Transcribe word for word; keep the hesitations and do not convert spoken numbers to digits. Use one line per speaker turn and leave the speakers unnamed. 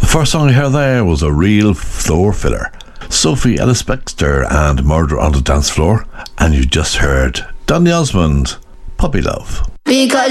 first song I heard there was a real floor filler. Sophie Ellis-Bextor and Murder on the Dance Floor. And you just heard Donny Osmond, Puppy Love.
Because